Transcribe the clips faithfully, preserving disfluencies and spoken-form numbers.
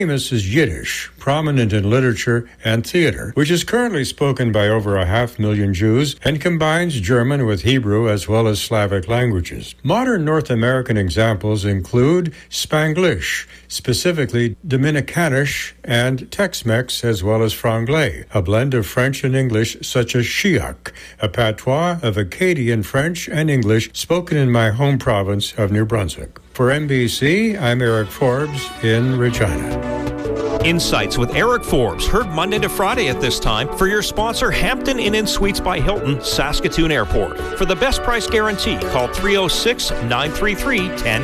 Famous is Yiddish, prominent in literature and theater, which is currently spoken by over a half million Jews and combines German with Hebrew as well as Slavic languages. Modern North American examples include Spanglish, specifically Dominicanish, and Tex-Mex as well as Franglais, a blend of French and English such as Chiac, a patois of Acadian French and English spoken in my home province of New Brunswick. For N B C, I'm Eric Forbes in Regina. Insights with Eric Forbes, heard Monday to Friday at this time for your sponsor, Hampton Inn and Suites by Hilton, Saskatoon Airport. For the best price guarantee, call three oh six, nine three three, one oh one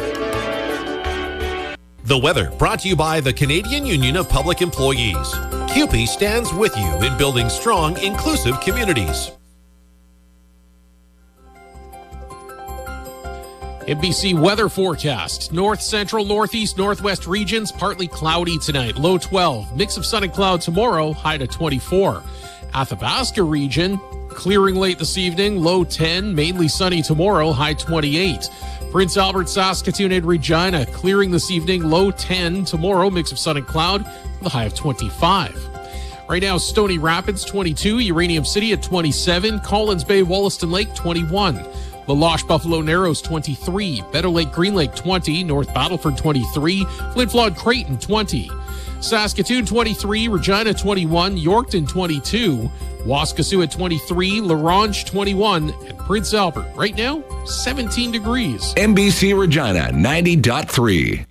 oh. The weather brought to you by the Canadian Union of Public Employees. C U P E stands with you in building strong, inclusive communities. N B C weather forecast. North, central, northeast, northwest regions, partly cloudy tonight. Low twelve. Mix of sun and cloud tomorrow. High to twenty-four. Athabasca region, clearing late this evening. Low ten. Mainly sunny tomorrow. High twenty-eight. Prince Albert, Saskatoon, and Regina, clearing this evening. Low ten. Tomorrow, mix of sun and cloud. With a high of twenty-five. Right now, Stony Rapids, twenty-two. Uranium City at twenty-seven. Collins Bay, Wollaston Lake, twenty-one. La Loche, Buffalo Narrows, twenty-three. Better Lake, Green Lake, twenty. North Battleford, twenty-three. Flin Flon, Creighton, twenty. Saskatoon, twenty-three. Regina, twenty-one. Yorkton, twenty-two. Waskesiu at twenty-three. La Ronge, twenty-one. And Prince Albert, right now, seventeen degrees. N B C Regina, ninety point three.